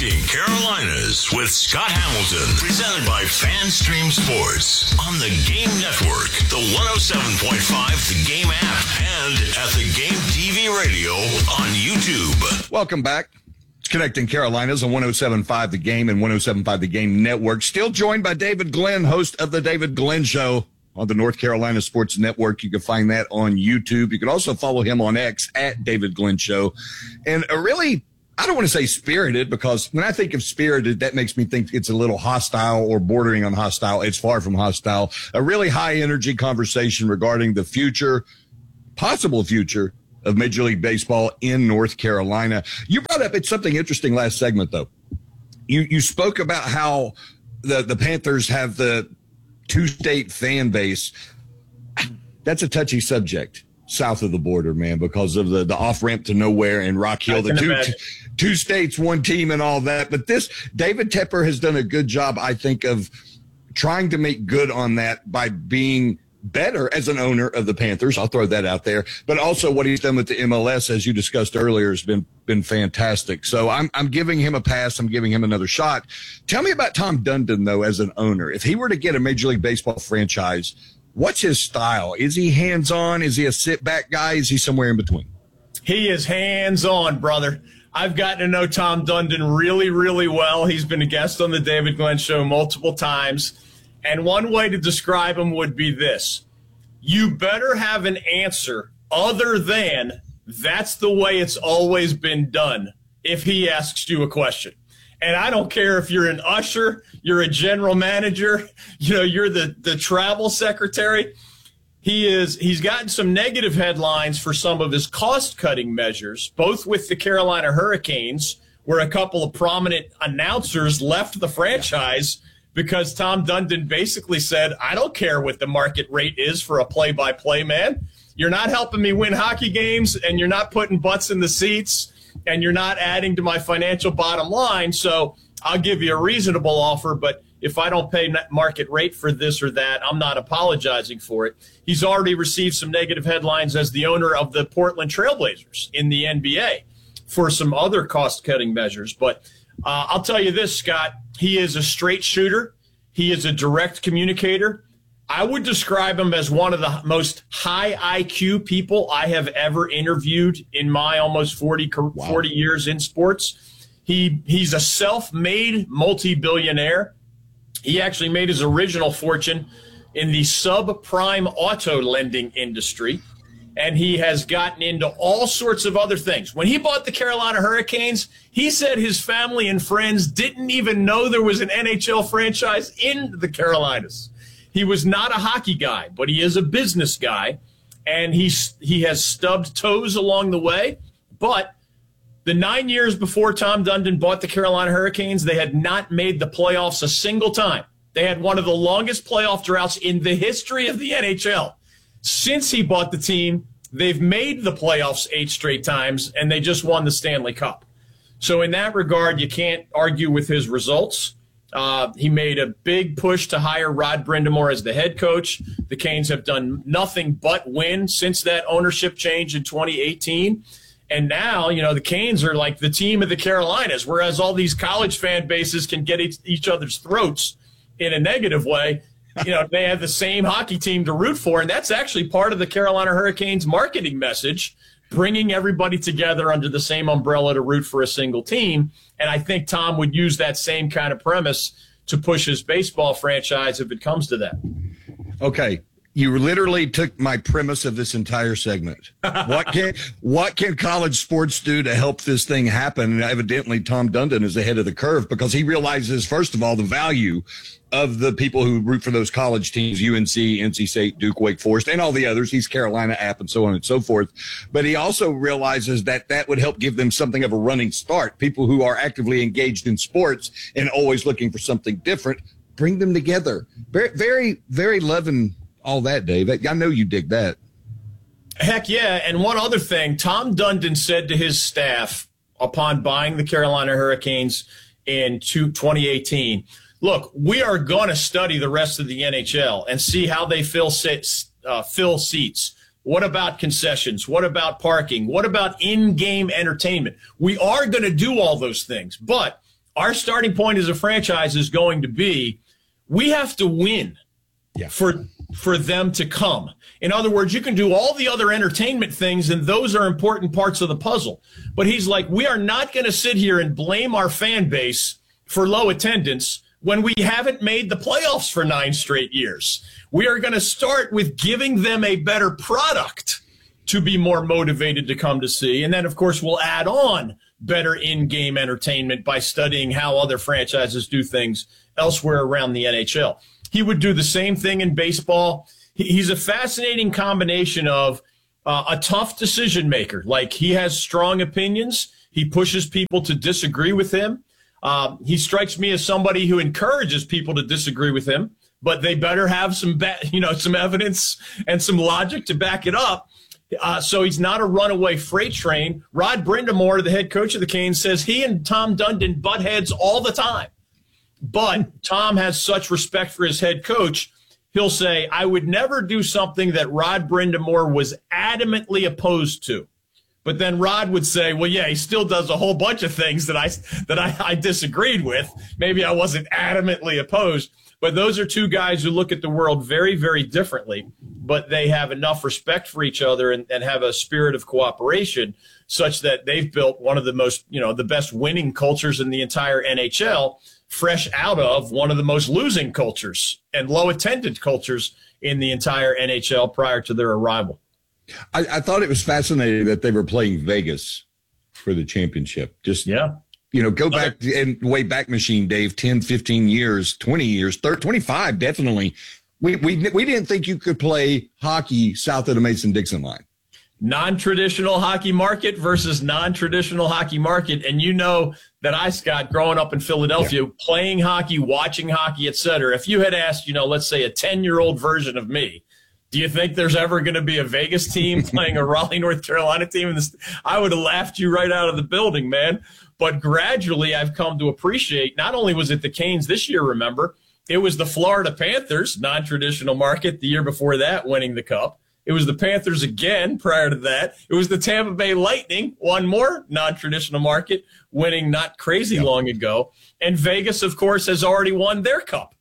Connecting Carolinas with Scott Hamilton. Presented by FanStream Sports. On the Game Network, the 107.5 The Game app, and at the Game TV radio on YouTube. Welcome back. It's Connecting Carolinas on 107.5 The Game and 107.5 The Game Network. Still joined by David Glenn, host of The David Glenn Show on the North Carolina Sports Network. You can find that on YouTube. You can also follow him on X at David Glenn Show. And a really, I don't want to say spirited, because when I think of spirited, that makes me think it's a little hostile or bordering on hostile. It's far from hostile. A really high energy conversation regarding the future, possible future of Major League Baseball in North Carolina. You brought up, it's something interesting last segment, though. You spoke about how the Panthers have the two-state fan base. That's a touchy subject south of the border, man, because of the off-ramp to nowhere in Rock Hill, the two states, one team and all that. But David Tepper has done a good job, I think, of trying to make good on that by being better as an owner of the Panthers. I'll throw that out there. But also what he's done with the MLS, as you discussed earlier, has been fantastic. So I'm giving him a pass. I'm giving him another shot. Tell me about Tom Dundon, though, as an owner. If he were to get a Major League Baseball franchise, what's his style? Is he hands-on? Is he a sit-back guy? Is he somewhere in between? He is hands-on, brother. I've gotten to know Tom Dundon really, really well. He's been a guest on the David Glenn Show multiple times. And one way to describe him would be this: you better have an answer other than that's the way it's always been done if he asks you a question. And I don't care if you're an usher, you're a general manager, you're the travel secretary. He's gotten some negative headlines for some of his cost-cutting measures, both with the Carolina Hurricanes, where a couple of prominent announcers left the franchise because Tom Dundon basically said, I don't care what the market rate is for a play-by-play man. You're not helping me win hockey games, and you're not putting butts in the seats, and you're not adding to my financial bottom line, so I'll give you a reasonable offer, but if I don't pay market rate for this or that, I'm not apologizing for it. He's already received some negative headlines as the owner of the Portland Trailblazers in the NBA for some other cost-cutting measures. But I'll tell you this, Scott, he is a straight shooter. He is a direct communicator. I would describe him as one of the most high IQ people I have ever interviewed in my almost 40 years in sports. He's a self-made multi-billionaire. He actually made his original fortune in the subprime auto lending industry, and he has gotten into all sorts of other things. When he bought the Carolina Hurricanes, he said his family and friends didn't even know there was an NHL franchise in the Carolinas. He was not a hockey guy, but he is a business guy, and he has stubbed toes along the way. But the 9 years before Tom Dundon bought the Carolina Hurricanes, they had not made the playoffs a single time. They had one of the longest playoff droughts in the history of the NHL. Since he bought the team, they've made the playoffs 8 straight times, and they just won the Stanley Cup. So in that regard, you can't argue with his results. He made a big push to hire Rod Brindamore as the head coach. The Canes have done nothing but win since that ownership change in 2018. And now, the Canes are like the team of the Carolinas, whereas all these college fan bases can get each other's throats in a negative way. They have the same hockey team to root for, and that's actually part of the Carolina Hurricanes marketing message, bringing everybody together under the same umbrella to root for a single team. And I think Tom would use that same kind of premise to push his baseball franchise if it comes to that. Okay. You literally took my premise of this entire segment. What can college sports do to help this thing happen? And evidently, Tom Dundon is ahead of the curve because he realizes, first of all, the value of the people who root for those college teams, UNC, NC State, Duke, Wake Forest, and all the others. He's Carolina App and so on and so forth. But he also realizes that would help give them something of a running start. People who are actively engaged in sports and always looking for something different, bring them together. Very, very, very loving all that, Dave. I know you dig that. Heck yeah. And one other thing, Tom Dundon said to his staff upon buying the Carolina Hurricanes in 2018, look, we are going to study the rest of the NHL and see how they fill seats. What about concessions? What about parking? What about in-game entertainment? We are going to do all those things, but Our starting point as a franchise is going to be we have to win for them to come. In other words, you can do all the other entertainment things, and those are important parts of the puzzle. But he's like, we are not going to sit here and blame our fan base for low attendance when we haven't made the playoffs for 9 straight years. We are going to start with giving them a better product to be more motivated to come to see. And then, of course, we'll add on better in-game entertainment by studying how other franchises do things elsewhere around the NHL. He would do the same thing in baseball. He's a fascinating combination of a tough decision maker. Like, he has strong opinions. He pushes people to disagree with him. He strikes me as somebody who encourages people to disagree with him, but they better have some evidence and some logic to back it up. So he's not a runaway freight train. Rod Brind'Amour, the head coach of the Canes, says he and Tom Dundon butt heads all the time. But Tom has such respect for his head coach, he'll say, I would never do something that Rod Brind'Amour was adamantly opposed to. But then Rod would say, well, yeah, he still does a whole bunch of things that I disagreed with. Maybe I wasn't adamantly opposed. But those are two guys who look at the world very, very differently. But they have enough respect for each other and have a spirit of cooperation such that they've built one of the most, the best winning cultures in the entire NHL, fresh out of one of the most losing cultures and low attendance cultures in the entire NHL prior to their arrival. I thought it was fascinating that they were playing Vegas for the championship. Go back and way back machine, Dave, 10, 15 years, 20 years, 25, definitely. We didn't think you could play hockey south of the Mason-Dixon line. Non-traditional hockey market versus non-traditional hockey market. And you know that I, Scott, growing up in Philadelphia, playing hockey, watching hockey, et cetera, if you had asked, let's say a 10-year-old version of me, do you think there's ever going to be a Vegas team playing a Raleigh, North Carolina team? I would have laughed you right out of the building, man. But gradually I've come to appreciate, not only was it the Canes this year, remember, it was the Florida Panthers, non-traditional market, the year before that, winning the Cup. It was the Panthers again prior to that. It was the Tampa Bay Lightning, one more non-traditional market, winning not crazy long ago. And Vegas, of course, has already won their Cup.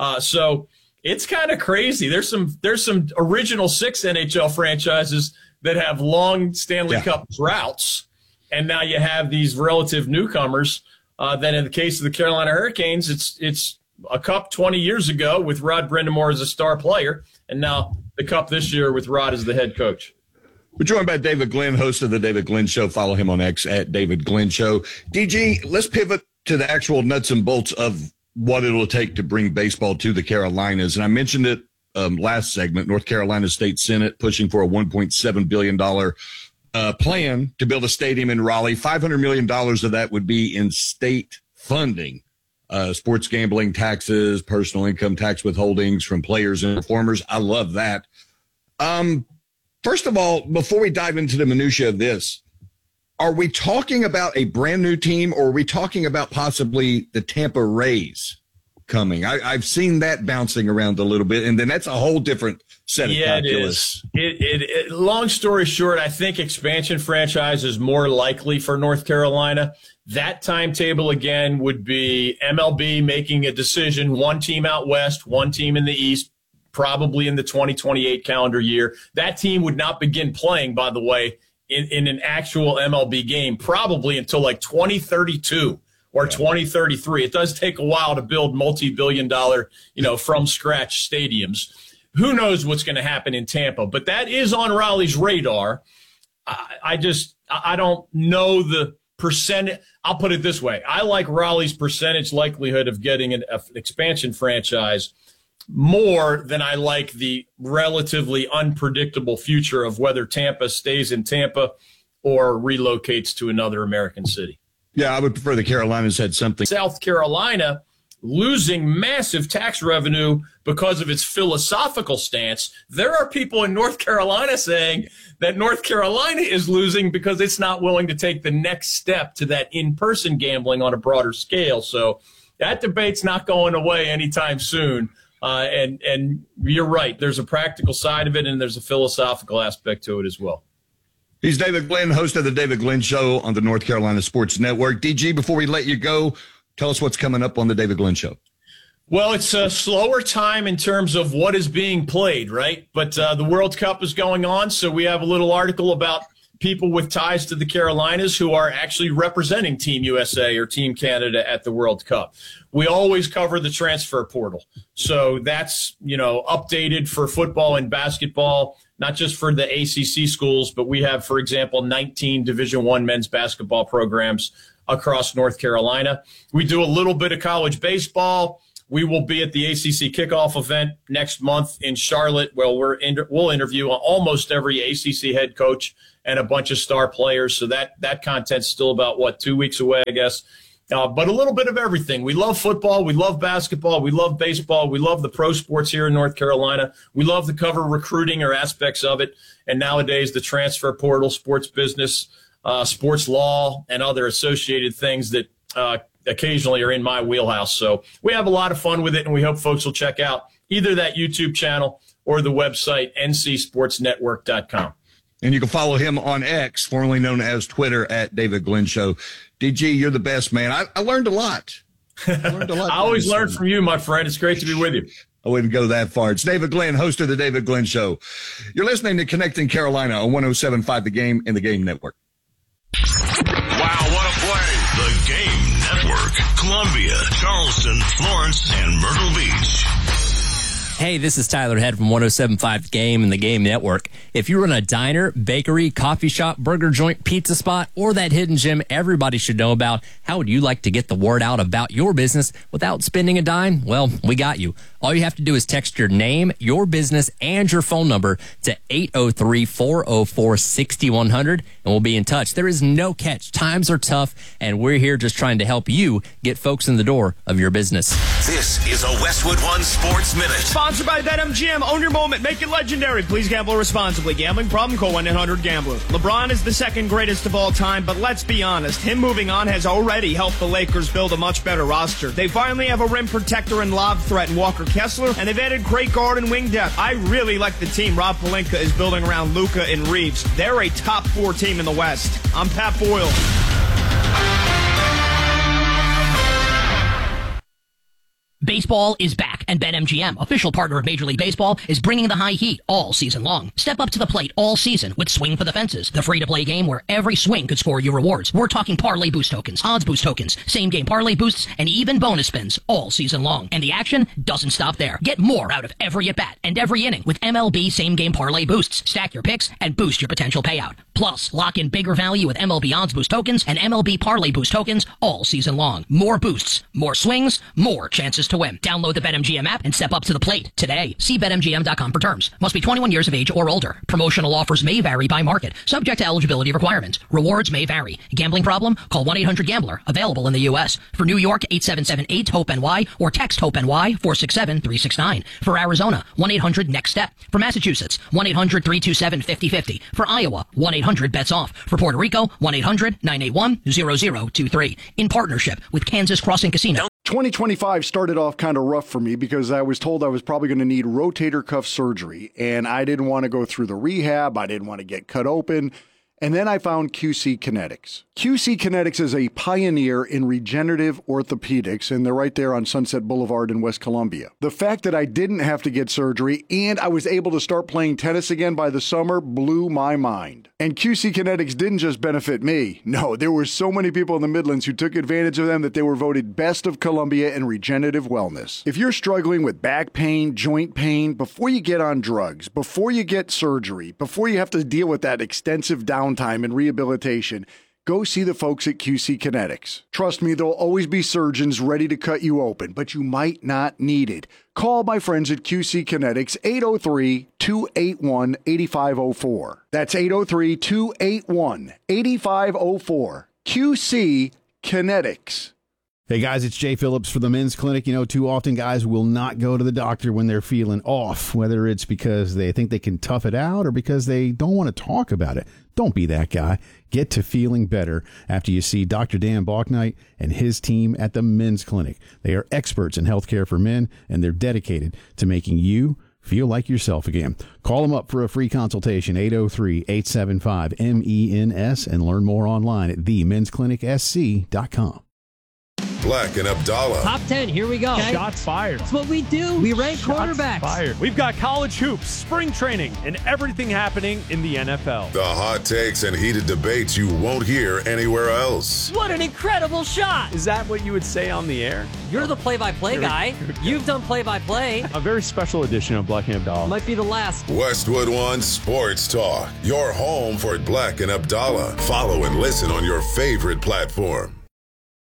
So it's kind of crazy. There's some original 6 NHL franchises that have long Stanley Cup droughts, and now you have these relative newcomers. That in the case of the Carolina Hurricanes, it's a Cup 20 years ago with Rod Brind'Amour as a star player, and now the Cup this year with Rod as the head coach. We're joined by David Glenn, host of the David Glenn Show. Follow him on X at David Glenn Show. DG, let's pivot to the actual nuts and bolts of what it'll take to bring baseball to the Carolinas. And I mentioned it last segment, North Carolina State Senate pushing for a $1.7 billion plan to build a stadium in Raleigh. $500 million of that would be in state funding, sports gambling taxes, personal income tax withholdings from players and performers. I love that. First of all, before we dive into the minutia of this, are we talking about a brand new team, or are we talking about possibly the Tampa Rays coming? I've seen that bouncing around a little bit, and then that's a whole different set of calculus. It is. Long story short, I think expansion franchise is more likely for North Carolina. That timetable, again, would be MLB making a decision, one team out west, one team in the east, probably in the 2028 calendar year. That team would not begin playing, by the way, in an actual MLB game, probably until like 2032 or 2033. It does take a while to build multi-billion-dollar, from scratch stadiums. Who knows what's going to happen in Tampa, but that is on Raleigh's radar. I don't know the percentage. I'll put it this way. I like Raleigh's percentage likelihood of getting an expansion franchise more than I like the relatively unpredictable future of whether Tampa stays in Tampa or relocates to another American city. Yeah, I would prefer the Carolinas had something. South Carolina losing massive tax revenue because of its philosophical stance. There are people in North Carolina saying that North Carolina is losing because it's not willing to take the next step to that in-person gambling on a broader scale. So that debate's not going away anytime soon. And you're right. There's a practical side of it, and there's a philosophical aspect to it as well. He's David Glenn, host of the David Glenn Show on the North Carolina Sports Network. DG, before we let you go, Tell us what's coming up on the David Glenn Show. Well, it's a slower time in terms of what is being played, right? But the World Cup is going on, so we have a little article about people with ties to the Carolinas who are actually representing Team USA or Team Canada at the World Cup. We always cover the transfer portal. So that's, updated for football and basketball, not just for the ACC schools, but we have, for example, 19 Division I men's basketball programs across North Carolina. We do a little bit of college baseball. We will be at the ACC kickoff event next month in Charlotte, where we'll interview almost every ACC head coach and a bunch of star players. So that content's still about, 2 weeks away, I guess. But a little bit of everything. We love football. We love basketball. We love baseball. We love the pro sports here in North Carolina. We love to cover recruiting or aspects of it. And nowadays, the transfer portal, sports business, sports law, and other associated things that occasionally are in my wheelhouse. So we have a lot of fun with it, and we hope folks will check out either that YouTube channel or the website, ncsportsnetwork.com. And you can follow him on X, formerly known as Twitter, at David Glenn Show. DG, you're the best, man. I learned a lot. I always learn from you, my friend. It's great to be with you. I wouldn't go that far. It's David Glenn, host of the David Glenn Show. You're listening to Connecting Carolina on 107.5 The Game and the Game Network. Wow, what a play. The Game Network. Columbia, Charleston, Florence, and Myrtle Beach. Hey, this is Tyler Head from 107.5 The Game and the Game Network. If you run a diner, bakery, coffee shop, burger joint, pizza spot, or that hidden gem everybody should know about, how would you like to get the word out about your business without spending a dime? Well, we got you. All you have to do is text your name, your business, and your phone number to 803-404-6100, and we'll be in touch. There is no catch. Times are tough, and we're here just trying to help you get folks in the door of your business. This is a Westwood One Sports Minute. Sponsored by BetMGM. Own your moment. Make it legendary. Please gamble responsibly. Gambling problem? Call 1-800-GAMBLER. LeBron is the second greatest of all time, but let's be honest. Him moving on has already helped the Lakers build a much better roster. They finally have a rim protector and lob threat in Walker Kessler, and they've added great guard and wing depth. I really like the team Rob Pelinka is building around Luka and Reeves. They're a top 4 team in the West. I'm Pat Boyle. Baseball is back, and BetMGM, official partner of Major League Baseball, is bringing the high heat all season long. Step up to the plate all season with Swing for the Fences, the free-to-play game where every swing could score you rewards. We're talking parlay boost tokens, odds boost tokens, same-game parlay boosts, and even bonus spins all season long. And the action doesn't stop there. Get more out of every at-bat and every inning with MLB same-game parlay boosts. Stack your picks and boost your potential payout. Plus, lock in bigger value with MLB odds boost tokens and MLB parlay boost tokens all season long. More boosts, more swings, more chances to win. Download the BetMGM app and step up to the plate today. See BetMGM.com for terms. Must be 21 years of age or older. Promotional offers may vary by market. Subject to eligibility requirements. Rewards may vary. Gambling problem? Call 1-800-GAMBLER. Available in the U.S. For New York, 877-8-HOPE-NY or text HOPE-NY 467-369. For Arizona, 1-800-NEXT-STEP. For Massachusetts, 1-800-327-5050. For Iowa, 1-800-BETS-OFF. For Puerto Rico, 1-800-981-0023. In partnership with Kansas Crossing Casino. 2025 started off kind of rough for me because I was told I was probably going to need rotator cuff surgery, and I didn't want to go through the rehab. I didn't want to get cut open. And then I found QC Kinetics. QC Kinetics is a pioneer in regenerative orthopedics, and they're right there on Sunset Boulevard in West Columbia. The fact that I didn't have to get surgery and I was able to start playing tennis again by the summer blew my mind. And QC Kinetics didn't just benefit me. No, there were so many people in the Midlands who took advantage of them that they were voted Best of Columbia in regenerative wellness. If you're struggling with back pain, joint pain, before you get on drugs, before you get surgery, before you have to deal with that extensive downtime and rehabilitation, go see the folks at QC Kinetics. Trust me, there'll always be surgeons ready to cut you open, but you might not need it. Call my friends at QC Kinetics, 803-281-8504. That's 803-281-8504. QC Kinetics. Hey guys, it's Jay Phillips for the Men's Clinic. You know, too often guys will not go to the doctor when they're feeling off, whether it's because they think they can tough it out or because they don't want to talk about it. Don't be that guy. Get to feeling better after you see Dr. Dan Balknight and his team at the Men's Clinic. They are experts in healthcare for men, and they're dedicated to making you feel like yourself again. Call them up for a free consultation, 803-875-MENS, and learn more online at themensclinicsc.com. Black and Abdallah. Top 10, here we go. Okay. Shots fired. That's what we do. We rank quarterbacks. Fired. We've got college hoops, spring training, and everything happening in the NFL. The hot takes and heated debates you won't hear anywhere else. What an incredible shot. Is that what you would say on the air? You're the play-by-play guy. You've done play-by-play. A very special edition of Black and Abdallah. Might be the last. Westwood One Sports Talk, your home for Black and Abdallah. Follow and listen on your favorite platform.